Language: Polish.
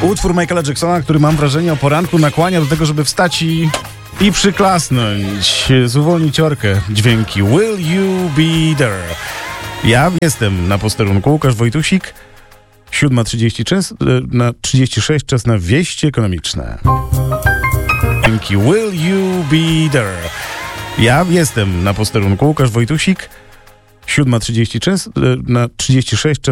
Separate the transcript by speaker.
Speaker 1: Utwór Michaela Jacksona, który mam wrażenie o poranku nakłania do tego, żeby wstać i przyklasnąć, zwolnić orkę. Dźwięki Will You Be There? Ja jestem na posterunku, Łukasz Wojtusik, 7:36, czas na wieści ekonomiczne. Dźwięki Will You Be There? Ja jestem na posterunku, Łukasz Wojtusik, 7:36, czas